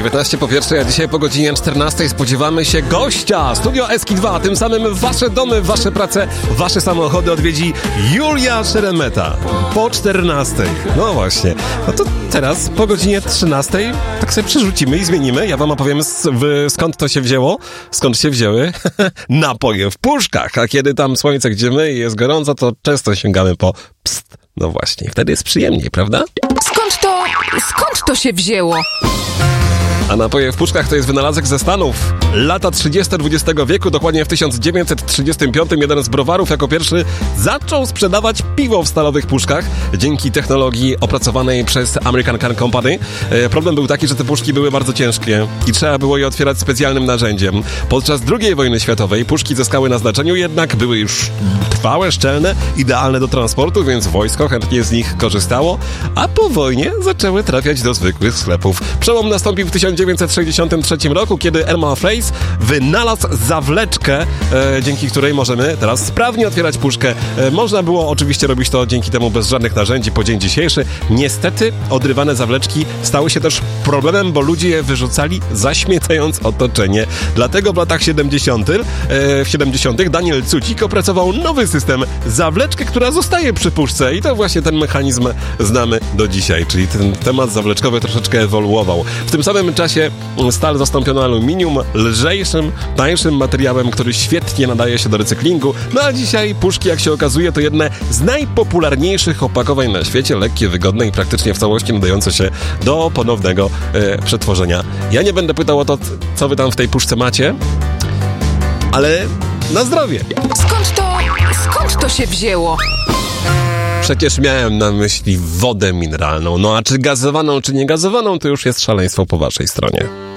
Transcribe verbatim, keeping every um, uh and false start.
dziewiętnaście po pierwszej, a dzisiaj po godzinie czternastej spodziewamy się gościa. Studio Eski dwa, tym samym wasze domy, wasze prace, wasze samochody odwiedzi Julia Szeremeta. Po czternastej. No właśnie. No to teraz po godzinie trzynastej tak sobie przerzucimy i zmienimy. Ja wam opowiem z, w, skąd to się wzięło, skąd się wzięły napoje w puszkach. A kiedy tam słońce gdziemy i jest gorąco, to często sięgamy po pst. No właśnie, wtedy jest przyjemniej, prawda? Skąd to, skąd to się wzięło? A napoje w puszkach to jest wynalazek ze Stanów. Lata trzydzieste dwudziestego wieku, dokładnie w tysiąc dziewięćset trzydziestym piątym jeden z browarów jako pierwszy zaczął sprzedawać piwo w stalowych puszkach dzięki technologii opracowanej przez American Can Company. E, problem był taki, że te puszki były bardzo ciężkie i trzeba było je otwierać specjalnym narzędziem. Podczas drugiej wojny światowej puszki zyskały na znaczeniu, jednak były już trwałe, szczelne, idealne do transportu, więc wojsko chętnie z nich korzystało, a po wojnie zaczęły trafiać do zwykłych sklepów. Przełom nastąpił w tysiąc dziewięćset sześćdziesiątym trzecim roku, kiedy Elma Fraser wynalazł zawleczkę, e, dzięki której możemy teraz sprawnie otwierać puszkę. E, można było oczywiście robić to dzięki temu bez żadnych narzędzi po dzień dzisiejszy. Niestety odrywane zawleczki stały się też problemem, bo ludzie je wyrzucali, zaśmiecając otoczenie. Dlatego w latach siedemdziesiątych, e, w siedemdziesiątych Daniel Cucik opracował nowy system, zawleczkę, która zostaje przy puszce i to właśnie ten mechanizm znamy do dzisiaj, czyli ten temat zawleczkowy troszeczkę ewoluował. W tym samym czasie stal zastąpiono aluminium, lżejszym, tańszym materiałem, który świetnie nadaje się do recyklingu. No a dzisiaj puszki, jak się okazuje, to jedne z najpopularniejszych opakowań na świecie, lekkie, wygodne i praktycznie w całości nadające się do ponownego e, przetworzenia. Ja nie będę pytał o to, co wy tam w tej puszce macie, ale na zdrowie. Skąd to, skąd to się wzięło? Przecież miałem na myśli wodę mineralną. No a czy gazowaną, czy nie gazowaną, to już jest szaleństwo po waszej stronie.